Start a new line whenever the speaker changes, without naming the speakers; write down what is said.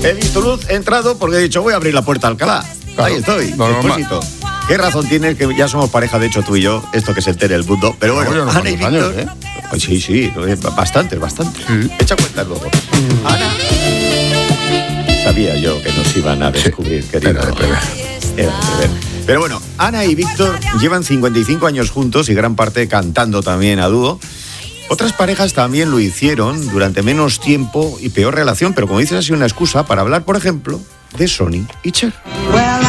He visto luz, he entrado porque he dicho, voy a abrir la puerta a Alcalá.
Claro,
Ahí estoy,
normal.
Expósito. ¿Qué razón tienes? Que ya somos pareja, de hecho, tú y yo, esto que se entere el mundo. Pero bueno,
Oye, no
Ana y
cuántos
Víctor...
años,
Pues sí, bastante.
Sí.
Echa cuentas luego. Ana... Sabía yo que nos iban a descubrir, querido.
Era de prever.
Era de prever. Pero bueno, Ana y Víctor llevan 55 años juntos y gran parte cantando también a dúo. Otras parejas también lo hicieron durante menos tiempo y peor relación, pero como dices, ha sido una excusa para hablar, por ejemplo, de Sonny y Cher.